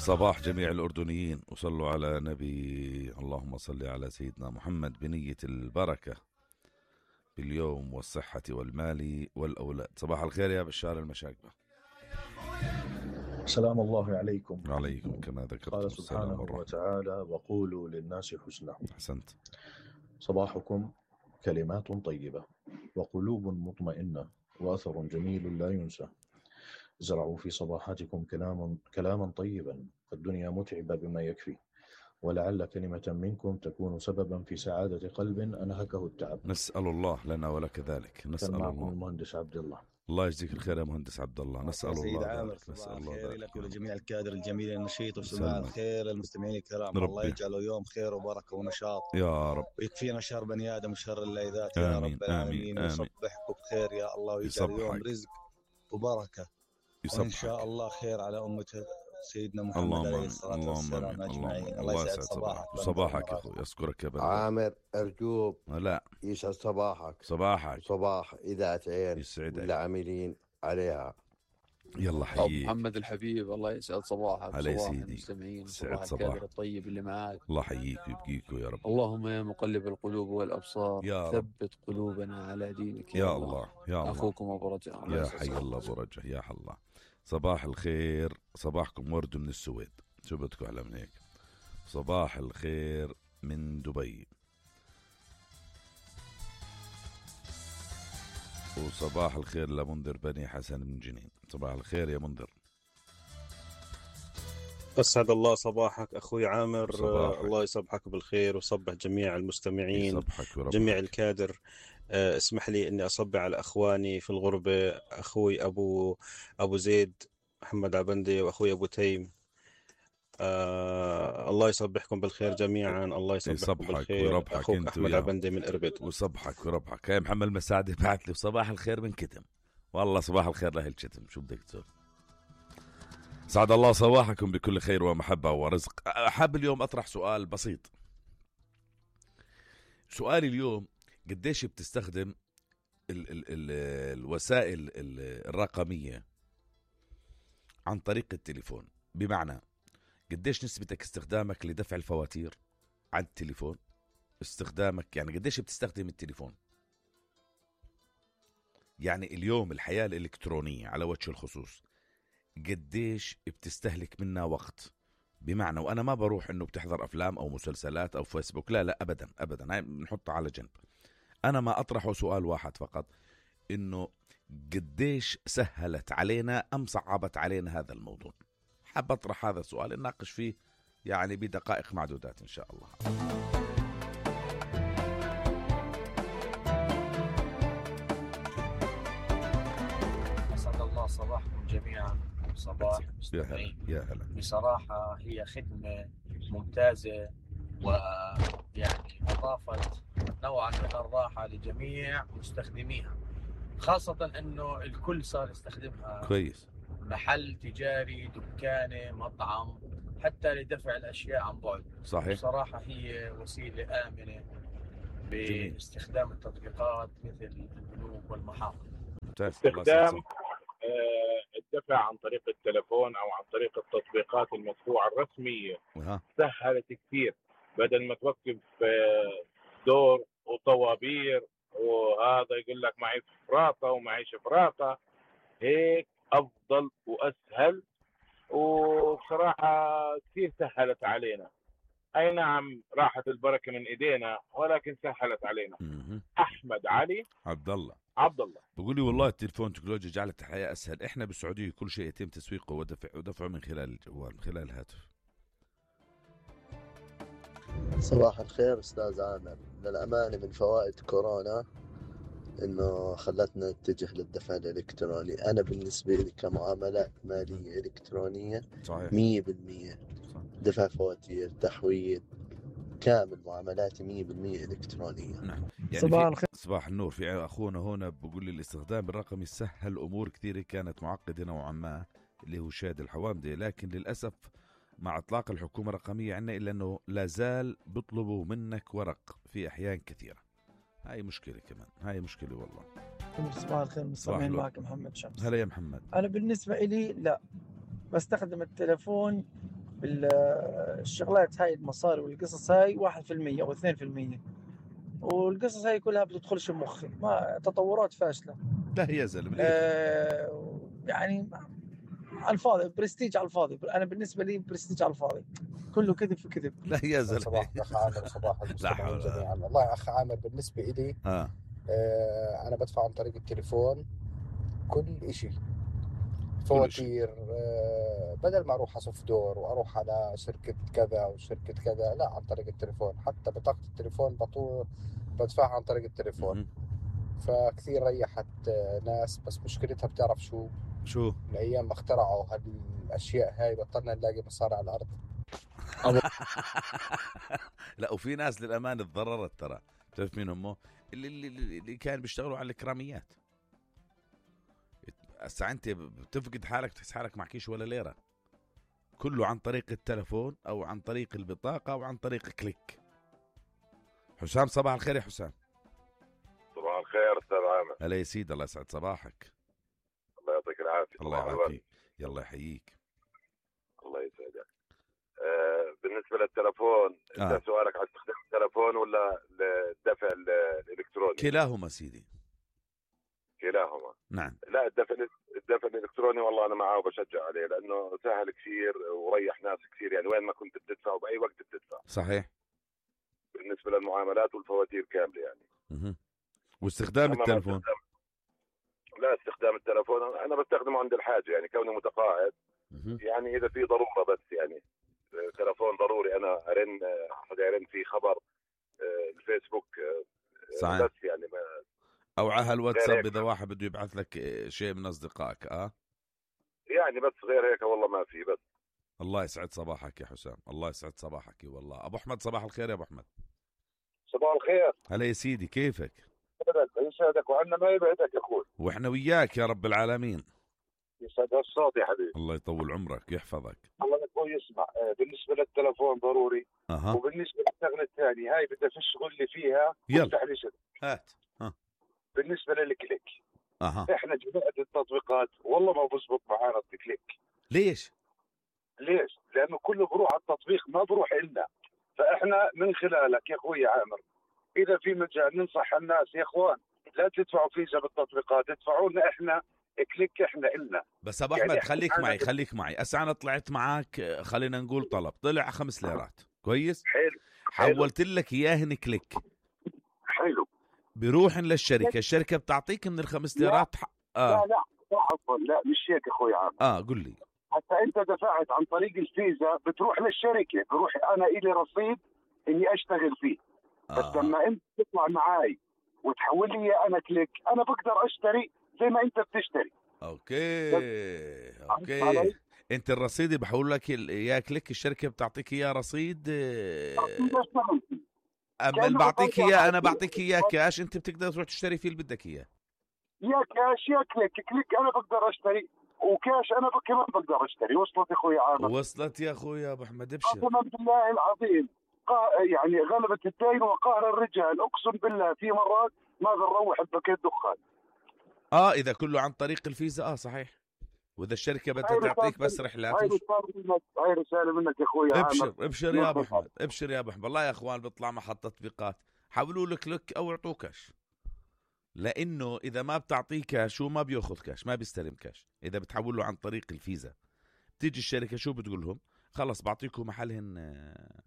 صباح جميع الأردنيين، وصلوا على نبي. اللهم صل على سيدنا محمد بنية البركة باليوم والصحة والمال والأولاد. صباح الخير يا بشار المشاكبة. سلام الله عليكم. وعليكم كما ذكرتم. قال سبحانه وتعالى: وقولوا للناس حسنا. أحسنت. صباحكم كلمات طيبة وقلوب مطمئنة وأثر جميل لا ينسى. زرعوا في صباحاتكم كلاما طيبا، فالدنيا متعبة بما يكفي، ولعل كلمة منكم تكون سببا في سعادة قلب أنهكه التعب. نسأل الله لنا ولك ذلك. نسأل الله. المهندس عبد الله. الله يجزيك الخير يا مهندس عبد الله. نسأل الله ذلك. نسأل الله ذلك لك ولجميع الكادر الجميل النشيط، وصباح الخير للمستمعين الكرام. الله يجعله يوم خير وبركة ونشاط يا رب، ويكفينا شر بني آدم وشر الليذات يا رب العالمين. ويصبحكم بخير يا الله، ويجعل يوم رزق وبركة وإن شاء الله خير على أمة سيدنا محمد عليه الصلاة والسلام أجمعين. الله يسعد صباحك. صباحك يا أخوي، أذكرك يا بني عامر أرجوب. لا، يسعد صباحك. صباح إذاعة عين والعاملين عليها. يلا حييك محمد الحبيب. الله يسعد صباحك. علي صباح سيدي. المستمعين، صباح الكادر الطيب اللي معاك. الله حييك ويبقيك يا رب. اللهم يا مقلب القلوب والأبصار يا رب ثبت قلوبنا على دينك يا الله. يا الله. أخوكم أبو رجاء. يا حي الله أبو رجاء. يا الله. صباح الخير. صباحكم ورد من السويد. شو بدكم أحلى من هيك؟ صباح الخير من دبي. وصباح الخير لمنذر بني حسن من جنين. صباح الخير يا منذر. أسعد الله صباحك أخوي عامر. الله يصبحك بالخير وصبح جميع المستمعين، جميع الكادر. اسمح لي أني أصبح على أخواني في الغربة، أخوي أبو زيد محمد عبندي وأخوي أبو تيم. الله يصبحكم بالخير جميعا. الله يصبحكم بالخير. أخوك أحمد عبندي من إربد. وصبحك وربحك. يا محمد مساعدة بعت لي صباح الخير من كتم. والله صباح الخير لأهل كتم. شو بدك تقول؟ سعد الله صباحكم بكل خير ومحبة ورزق. أحب اليوم أطرح سؤال بسيط. سؤالي اليوم: قديش بتستخدم الوسائل الرقمية عن طريق التليفون؟ بمعنى قديش نسبتك استخدامك لدفع الفواتير عن التليفون؟ استخدامك يعني قديش بتستخدم التليفون؟ يعني اليوم الحياة الإلكترونية على وجه الخصوص قديش بتستهلك منها وقت؟ بمعنى، وأنا ما بروح إنه بتحضر أفلام أو مسلسلات أو فيسبوك، لا أبدا أبدا، هاي بنحطها على جنب. أنا ما أطرحه سؤال واحد فقط، إنه قديش سهلت علينا أم صعبت علينا هذا الموضوع. حاب أطرح هذا السؤال نناقش فيه يعني بدقائق معدودات إن شاء الله. أسعد الله صباحكم جميعا. صباح مستمعين. يا هلا. بصراحة هي خدمة ممتازة، ويعني أضافت نوعا من الراحة لجميع مستخدميها، خاصة أنه الكل صار يستخدمها. كويس. محل تجاري، دكانة، مطعم، حتى لدفع الأشياء عن بعد. صحيح. بصراحة هي وسيلة آمنة باستخدام التطبيقات مثل البنوك والمحافظ. استخدام الدفع عن طريق التلفون أو عن طريق التطبيقات المدفوعة الرسمية سهلت كثير، بدل ما توقف دور وطوابير وهذا يقول لك معي فراطة ومعي شفراطة. هيك أفضل وأسهل، وبصراحة كثير سهلت علينا. أي نعم راحت البركة من إيدينا، ولكن سهلت علينا. أحمد علي عبد الله بقول لي والله التليفون تكنولوجيا جعلت الحياة أسهل. إحنا بالسعودية كل شيء يتم تسويقه ودفعه من خلال الجوال، من خلال الهاتف. صباح الخير أستاذ عامر. للأمانة من فوائد كورونا إنه خلتنا نتجه للدفع الإلكتروني. أنا بالنسبة لي كمعاملات مالية إلكترونية 100%. دفع فواتير، تحويل، كامل معاملاتي 100% إلكترونية. نعم. يعني صباح الخير. صباح النور. في أخونا هنا بقول لي الاستخدام الرقمي سهل أمور كثيرة كانت معقدة نوعا ما، اللي هو شاد الحوامدة، لكن للأسف مع إطلاق الحكومة الرقمية عنا إلا أنه لازال بيطلبوا منك ورق في أحيان كثيرة. هاي مشكلة كمان، هاي مشكلة والله. صباح الخير مستمعين، معك محمد شمس. هلا يا محمد. أنا بالنسبة إلي لا، بستخدم التلفون بالشغلات هاي المصاري والقصص هاي 1% أو 2%، والقصص هاي كلها بتدخلش مخي، ما تطورات فاشلة. لا يا زلمة يعني على الفاضي، برستيج على الفاضي. أنا بالنسبة لي برستيج على الفاضي، كله كذب في كذب. لا يا زلمة. صباح أخ عامر، صباح المستمعين جميعا. والله يا أخ عامر بالنسبة إلي أنا بدفع عن طريق التليفون كل إشي، فواتير، بدل ما أروح أصف دور وأروح على شركة كذا وشركة كذا، لا، عن طريق التليفون. حتى بطاقة التليفون بدفعها عن طريق التليفون. فكثير ريحت ناس، بس مشكلتها بتعرف شو من أيام ما اخترعوا هالأشياء هاي بطلنا نلاقي مصاري على الأرض. لا، وفي ناس للأمان اتضررت ترى. تعرف مين هم؟ اللي كانوا بيشتغلوا على الإكراميات. هسه انت بتفقد حالك، تحس حالك معكيش ولا ليرة، كله عن طريق التلفون او عن طريق البطاقة او عن طريق كليك. حسام صباح الخير يا حسام. صباح الخير استاذ عامر. هلا يا سيدي، الله يسعد صباحك. الله يعطيك العافية. الله يعافيك. يلا يحييك. الله يسعدك. بالنسبة للتلفون، انت سؤالك عن استخدام التلفون ولا الدفع الالكتروني؟ كلاهما سيدي، كلاهما. نعم. لا، الدفع الالكتروني والله انا معاه وبشجع عليه، لانه سهل كثير وريح ناس كثير، يعني وين ما كنت بتدفع وباي وقت بتدفع. صحيح. بالنسبه للمعاملات والفواتير كامله يعني. واستخدام التلفون؟ لا، استخدام التلفون انا بستخدمه عند الحاجه، يعني كوني متقاعد يعني اذا في ضروره، بس يعني تلفون ضروري انا ارن، حدا يرن في خبر، الفيسبوك، صحيح. بس يعني ما او على الواتساب اذا واحد بده يبعث لك شيء من اصدقائك. يعني بس غير هيك والله ما في. بس الله يسعد صباحك يا حسام، الله يسعد صباحك. والله ابو احمد صباح الخير يا ابو احمد. صباح الخير. هلا يا سيدي، كيفك؟ يسعدك وعنا ما يبعدك يا اخوي. واحنا وياك يا رب العالمين. يسعد الصوت يا حبيبي. الله يطول عمرك ويحفظك. الله يا اخوي يسمع، بالنسبه للتلفون ضروري. وبالنسبه للشغله الثانيه هاي بدي اشتغل لي فيها. يلا هات. بالنسبه للكليك، احنا جماعه التطبيقات والله ما بزبط معانا الكليك. ليش؟ لانه كله بروح على التطبيق، ما بروح إلنا. فاحنا من خلالك يا اخوي عامر، اذا في مجال ننصح الناس يا اخوان لا تدفعوا فيزا بالتطبيقات، ادفعوا لنا احنا كليك، احنا إلنا. بس ابو احمد يعني خليك معي هسه انا طلعت معك، خلينا نقول طلب طلع 5 ليرات، كويس؟ حلو. حولت لك اياهن كليك. حلو. بيروح للشركه، الشركه بتعطيك من ال5 ليرات لا عفوا، لا مش هيك اخوي عامر. قل لي. حتى انت دفعت عن طريق الفيزا بتروح للشركه، بروح انا الي رصيد اني اشتغل فيه. بس لما انت تطلع معاي وتحول لي انا كليك، انا بقدر اشتري زي ما انت بتشتري. اوكي. انت الرصيد بحول لك اياه كليك، الشركه بتعطيك اياه رصيد. اما اللي بعطيك اياه انا بعطيك اياه كاش، انت بتقدر تروح تشتري فيه اللي بدك اياه. يا كاش يا كليك انا بقدر اشتري، وكاش انا كمان بقدر اشتري. وصلت يا اخوي عامر؟ وصلت يا اخوي ابو احمد، ابشر. قسما بالله العظيم، يعني غلبت الدين وقهر الرجال. اقسم بالله في مرات ما بنروح بباكيت دخان. اذا كله عن طريق الفيزا صحيح. واذا الشركه بدها تعطيك بس رحلات. هاي رساله منك يا اخوي عامر. ابشر يا ابو احمد، ابشر يا ابو احمد. والله يا اخوان بيطلع محط تطبيقات حولوا لك كليك او اعطوه كاش، لانه اذا ما بتعطيه كاش هو ما بياخذ كاش، ما بيستلم كاش. اذا بتحول له عن طريق الفيزا، بتيجي الشركه شو بتقول لهم؟ خلص بعطيكم محلهن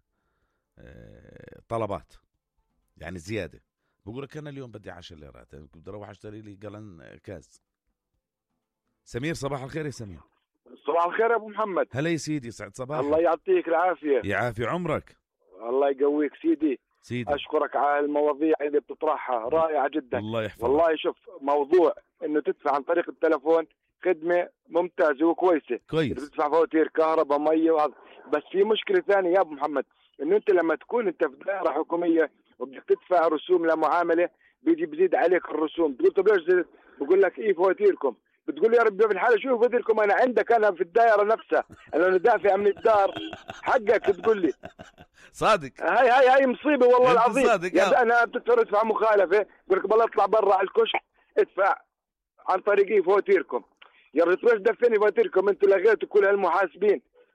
طلبات يعني زياده. بقول لك انا اليوم بدي 10 ليرات، بدي اروح اشتري لي قلن كاس. سمير صباح الخير يا سمير. صباح الخير يا ابو محمد. هلا يا سيدي، سعد صباحك. الله يعطيك العافيه. يعافي عمرك. الله يقويك سيدي. اشكرك على المواضيع اللي بتطرحها، رائعه جدا. الله يحفظك. والله شوف، موضوع انه تدفع عن طريق التلفون خدمه ممتازه وكويسه. كويس. تدفع فواتير كهرباء ميه وهذا. بس في مشكله ثانيه يا ابو محمد، انه انت لما تكون انت في دائره حكوميه وبدك تدفع رسوم لمعامله، بيزيد عليك الرسوم. تقول طب ليش زدت؟ بقول لك فواتيركم. بتقول يا رب بالحاله شوف فواتيركم، انا عندك انا في الدائره نفسها، انا دافع من الدار حقك. تقول لي صادق. هاي مصيبه والله العظيم. صادق. يعني انا بتدفع مخالفه، بقول لك بالله اطلع برا على الكشك ادفع عن طريق فواتيركم. يا رب تروح دفني فواتيركم، انتوا لغيتوا كل هالمحاسبين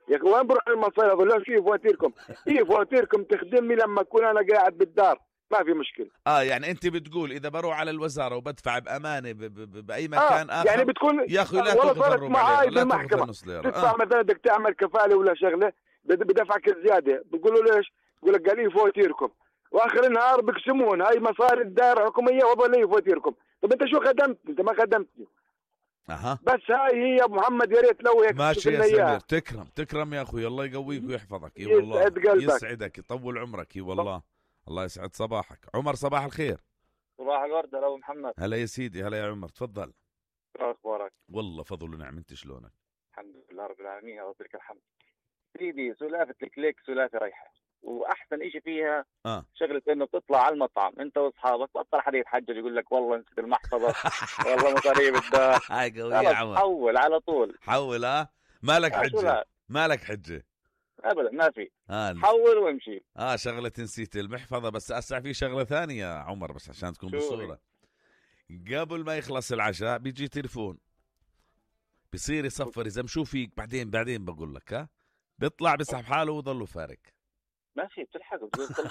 يا اخي وين بروح المصاري هذول؟ ليش فواتيركم؟ فواتيركم تخدمني لما اكون انا قاعد بالدار، ما في مشكله. يعني انت بتقول اذا بروح على الوزاره وبدفع بامانه باي مكان اخر يعني بتكون يا اخي لا والله تاخذ صارت معاي بالمحكمه تدفع مثلا بدك تعمل كفاله ولا شغله بدفعك زياده، بقولوا ليش؟ بقول لك قال فواتيركم، واخر النهار بقسمون هاي مصاري الدائره الحكوميه وظل فواتيركم. طب انت شو خدمت؟ انت ما خدمتني. بس هاي هي يا محمد، يا ريت لو هيك ماشي يا سمير. تكرم يا اخوي، الله يقويك ويحفظك. اي والله يسعد قلبك، يسعدك، يطول عمرك. اي والله الله يسعد صباحك. عمر صباح الخير. صباح الورد. هلا محمد. هلا يا سيدي. هلا يا عمر، تفضل. شو اخبارك؟ والله فضل ونعم، انت شلونك؟ الحمد لله رب العالمين، الله لك الحمد. سيدي سلافة الكليك سلافة رايحة، واحسن اشي فيها شغله انه بتطلع على المطعم انت واصحابك، بطل حدا يتحجج يقول لك والله نسيت المحفظه والله مصاري بالدار. هاي قوية يا عمر. حول على طول، حول. مالك حجه، مالك حجه ابدا، ما في. حول وامشي. شغله نسيت المحفظه، بس اسع في شغله ثانيه يا عمر، بس عشان تكون بالصوره. قبل ما يخلص العشاء بيجي تليفون، بصير يصفر اذا مشو فيك بعدين بقول لك. بيطلع بيسحب حاله ويضله فارق. ماشي بتلحقه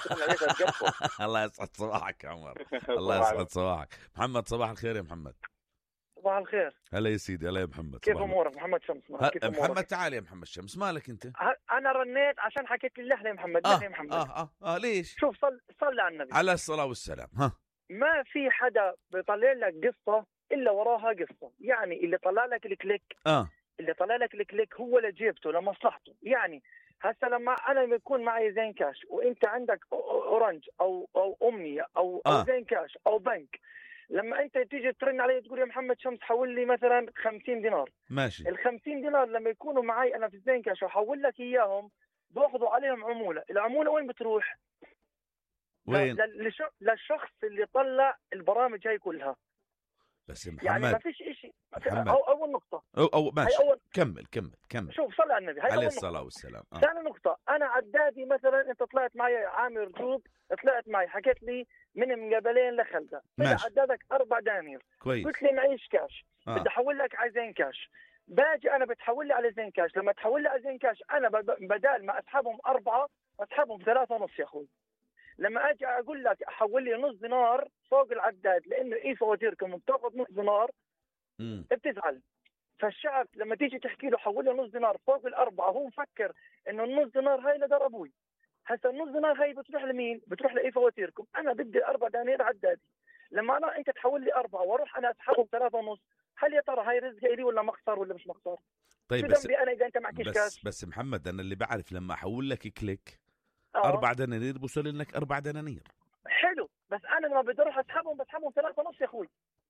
الله يسعد صباحك يا عمر. الله يسعد صباحك. محمد صباح الخير يا محمد. صباح الخير. هلا يا سيدي. هلا يا محمد. كيف امورك؟ محمد شمس. كيف أمورك؟ محمد تعال يا محمد شمس، مالك انت؟ انا رنيت عشان حكيت لي اللحظه يا محمد. يا محمد ليش؟ شوف صل على النبي على الصلاه والسلام. ما في حدا بيطلع لك قصه الا وراها قصه. يعني اللي طلع لك الكليك اللي طلع لك الكليك هو لجيبته لمصلحته. يعني هسه لما انا بيكون معي زين كاش وانت عندك اورنج او امنيه او زين كاش او بنك، لما انت تيجي ترن علي تقول يا محمد شمس حول لي مثلا 50 دينار، ماشي. ال 50 دينار لما يكونوا معي انا في زين كاش وحول لك اياهم باخذوا عليهم عموله. العموله وين بتروح؟ وين؟ للشخص اللي طلع البرامج هاي كلها. بس يا محمد يعني ما فيش شيء. اول نقطه او ماشي. كمل. شوف صلي على النبي. عليه الصلاه والسلام. ثاني نقطه، انا عدادي مثلا انت طلعت معي عامر جروب، طلعت معي حكيت لي من مقابلين لخلده، طلع عدادك 4 دنانير، قلت لي معيش كاش، بدي احول لك على زين كاش. باجي انا بتحول لي على زين كاش، لما تحول لي على زين كاش انا بدال ما اسحبهم 4 اسحبهم 3.5 يا اخوي. لما اجي اقول لك احول لي نص دينار فوق العداد لانه فواتيركم بتاخذ نص دينار، بتزعل. فالشعب لما تيجي تحكي له حول لي نص دينار فوق ال4 هو مفكر انه النص دينار هاي لدار ابوي. هسه النص دينار هاي بتروح لمين؟ بتروح فواتيركم. انا بدي 4 دنانير عدادي. لما انت تحول لي 4 واروح انا اسحبهم 3.5، هل يا ترى هاي رزق لي ولا مخسر ولا مش مخسر؟ طيب بس انا اذا انت معكيش كاش. بس محمد انا اللي بعرف لما احول لك كليك 4 دنانير بوصل لك 4 دنانير. حلو، بس انا لما بدي اروح اسحبهم بسحبهم 3.5 يا اخوي.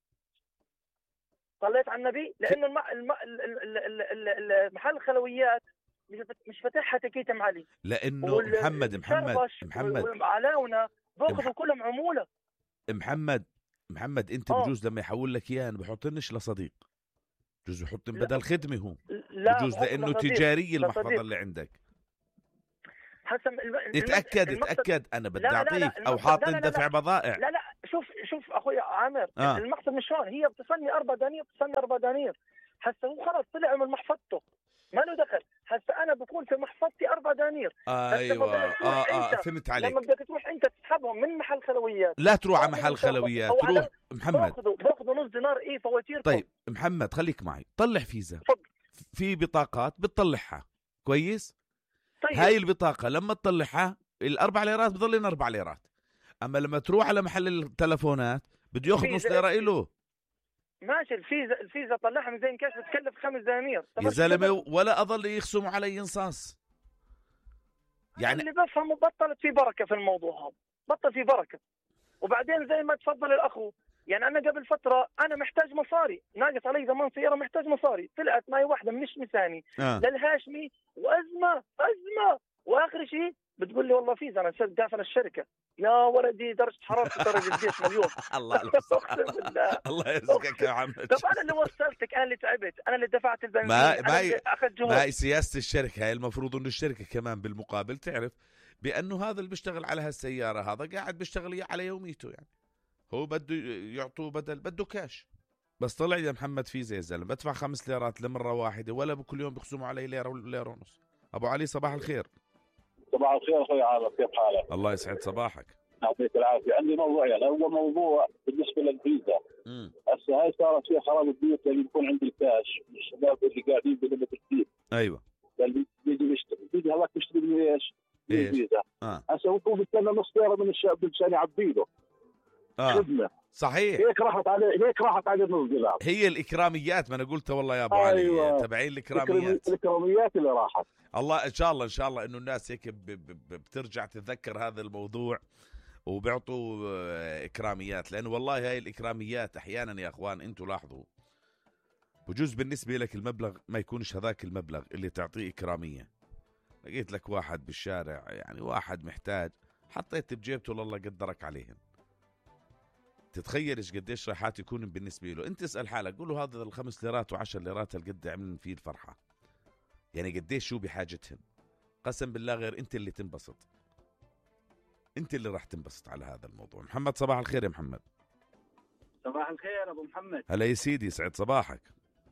صليت على النبي. لانه محل الخلويات مش فاتحها تكيت معلي، لانه محمد وعلاونا باخذوا كلهم عموله. محمد انت بجوز لما يحول لك اياه بحط لنش لصديق، بجوز يحط بدل خدمه هو، بجوز لانه تجاري المحفظه اللي عندك. اتاكد انا بدي اعطيك او حاطين دفع بضائع. لا شوف اخوي عامر، المقصد مش هون. هي بتصني 4 دنانير بتصني 4 دنانير. هسه هو خلص طلع من محفظته ما له دخل. هسه انا بكون في محفظتي 4 دنانير. ايوه فهمت عليك. لما بدك تروح انت تسحبهم من محل خلويات، لا تروح على محل خلويات، تروح محمد باخذوا نص دينار فواتيركم. طيب محمد خليك معي، طلع فيزا. في بطاقات بتطلعها كويس. طيب. هاي البطاقة لما تطلعها ال4 ليرات بضل لنا 4 ليرات. اما لما تروح على محل التلفونات بده ياخذ نص ليرة له. ماشي. الفيزا طلعها من زين كاش بتكلف 5 دنانير يا زلمه، ولا اظل يخصموا علي انصاص. يعني اللي بفهمه بطلت في بركه في الموضوع هذا، بطل في بركه. وبعدين زي ما تفضل الاخو، يعني انا قبل فتره انا محتاج مصاري، ناقص علي زمان سياره محتاج مصاري، طلعت معي واحده مش مساني للهاشمي وازمه واخر شيء بتقول لي والله فيزا انا صرت دافع للشركه. يا ولدي درجه حرارتي درجه قديش مليون. الله الله يرزقك يا عم. طب انا اللي وصلتك، انا اللي تعبت، انا اللي دفعت البنزين، ما هي سياسه الشركه. هاي المفروض انه الشركه كمان بالمقابل تعرف بانه هذا اللي بيشتغل على هالسياره هذا قاعد بيشتغل على يوميته، يعني هو بده يعطوه بده كاش. بس طلع يا محمد فيزا يا زلمه بدفع 5 ليرات لمره واحده، ولا بكل يوم بيخصموا علي ليره ونص. ابو علي صباح الخير. صباح الخير اخوي عامر، كيف حالك؟ الله يسعد صباحك. يعطيك العافيه. عندي موضوعين، يعني اول موضوع بالنسبه للفيزا. هسه هاي صارت فيها خراب البيوت اللي بيكون عند الكاش، الشباب اللي قاعدين بلمة الكثير. ايوه. اللي بيجي بيشتري، بيجي هذاك بيشتري من ايش؟ من الفيزا. هسه هو بيستنى نص ساعه من الشاب مشان يعبي له. خدمه. صحيح. هيك راحت عليه نص دولار. هي الاكراميات، ما انا قلتها والله يا ابو علي، تبعين الاكراميات اللي راحت. الله ان شاء الله انه الناس هيك بترجع تتذكر هذا الموضوع وبيعطوا اكراميات، لانه والله هاي الاكراميات احيانا يا اخوان انتم لاحظوا بجوز بالنسبه لك المبلغ ما يكونش هذاك المبلغ اللي تعطيه اكراميه. لقيت لك واحد بالشارع، يعني واحد محتاج، حطيت بجيبته لله قدرك عليهم. تتخيل ايش قديش راحات يكون بالنسبه له. انت اسال حالك، قول له هذا ال5 ليرات و10 ليرات هالقد عملن فيه الفرحه، يعني قديش شو بحاجتهم. قسم بالله غير انت اللي تنبسط، انت اللي راح تنبسط على هذا الموضوع. محمد صباح الخير يا محمد. صباح الخير ابو محمد. هلا يا سيدي، يسعد صباحك.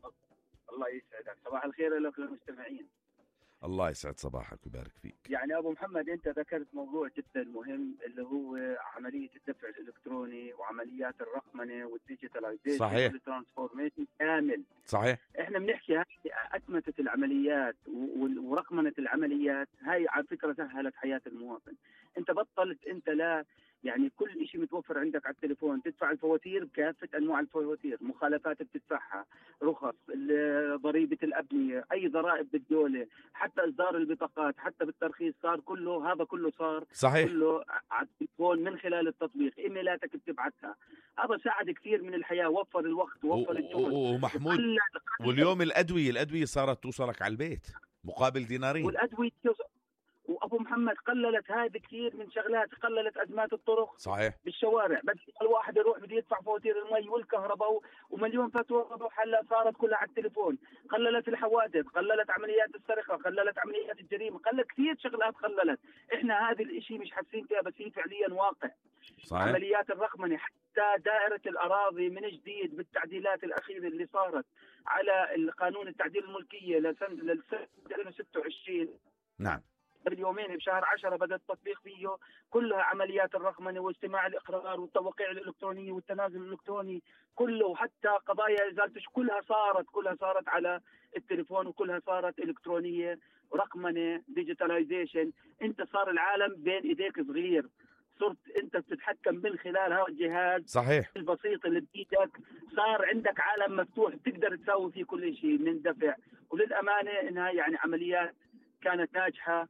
الله يسعدك. صباح الخير لك للمستمعين. الله يسعد صباحك ويبارك فيك. يعني ابو محمد انت ذكرت موضوع جدا مهم اللي هو عمليه الدفع الالكتروني وعمليات الرقمنه والديجيتاليزيشن. صحيح. والترانسفورميشن كامل. صحيح. احنا بنحكي اتمته العمليات ورقمنه العمليات، هاي على فكره سهلت حياه المواطن. انت بطلت انت لا يعني كل شيء متوفر عندك على التليفون، تدفع الفواتير بكافة أنواع الفواتير، مخالفات بتدفعها، رخص، ضريبة الأبنية، أي ضرائب بالدولة، حتى إصدار البطاقات، حتى بالترخيص صار كله، هذا كله صار صحيح. كله على التليفون من خلال التطبيق، إيميلاتك بتبعتها. هذا ساعد كثير من الحياة، وفر الوقت ووفر الجهد. ومحمود، واليوم الأدوية صارت توصلك على البيت مقابل دينارين. والأدوية وابو محمد قللت هذه كثير من شغلات، قللت ازمات الطرق. صحيح. بالشوارع، بس الواحد يروح بده يدفع فواتير المي والكهرباء ومليون فاتوره هلا صارت كلها على التليفون. قللت الحوادث، قللت عمليات السرقه، قللت عمليات الجريمه، قللت كثير شغلات قللت. احنا هذا الشيء مش حاسين فيها، بس هي فعليا واقع. صحيح. عمليات الرقمنه، حتى دائره الاراضي من جديد بالتعديلات الاخيره اللي صارت على القانون التعديل الملكيه لسنه 2026. نعم. قبل يومين بشهر 10 بدأ التطبيق فيه، كلها عمليات الرقمنة واستماع الإقرار والتوقيع الإلكتروني والتنازل الإلكتروني كله، وحتى قضايا إزالة كلها صارت على التليفون، وكلها صارت إلكترونية، رقمنة، ديجيتاليزيشن. أنت صار العالم بين إيديك صغير، صرت أنت بتتحكم من خلال هذا الجهاز. صحيح. البسيط اللي بإيدك، صار عندك عالم مفتوح تقدر تسوي فيه كل شيء من دفع. وللأمانة إنها يعني عمليات كانت ناجحة،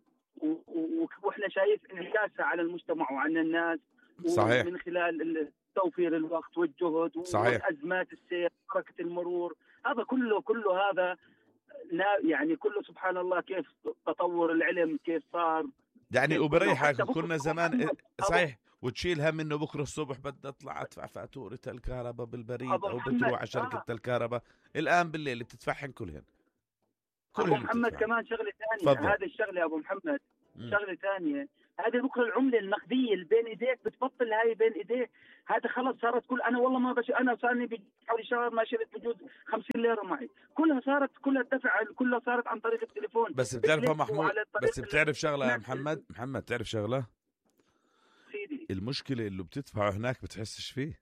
واحنا شايف انعكاسها على المجتمع وعلى الناس. صحيح. من خلال توفير الوقت والجهد. صحيح. وازمات السير، حركه المرور، هذا كله هذا يعني كله سبحان الله كيف تطور العلم كيف صار. يعني وبريحك كنا زمان صحيح، وتشيل هم انه بكره الصبح بدي اطلع ادفع فاتوره الكهرباء بالبريد او بتروح على شركه الكهرباء. الان بالليل بتدفعهم كلهن. أبو محمد كمان شغلة ثانية، هذه الشغلة أبو محمد شغلة ثانية، هذه بكرة العملة النقدية اللي بين إيديك بتبطل هاي بين إيديك، هذا خلص صارت أنا والله ما أنا صارني حوالي شهر ما شريت بجوز 50 ليرة معي، كلها الدفع كلها صارت عن طريق التليفون. بس بتعرف محمود، بس بتعرف شغلة يا محمد تعرف شغلة سيدي، المشكلة اللي بتدفعه هناك بتحسش فيه،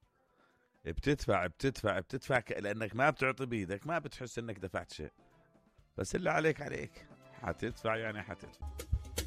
بتدفع لأنك ما بتعطي بإيدك، ما بتحس إنك دفعت شيء، بس اللي عليك حتدفع.